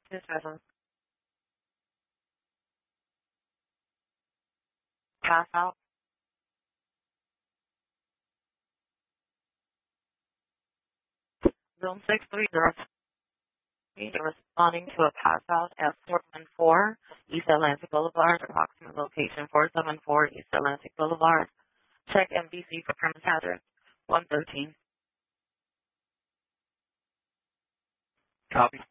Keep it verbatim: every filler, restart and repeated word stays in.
This is pass out. Zone six three zero. They're responding to a pass out at four one four East Atlantic Boulevard, approximate location four seven four East Atlantic Boulevard. Check M B C for premise address one thirteen. Copy.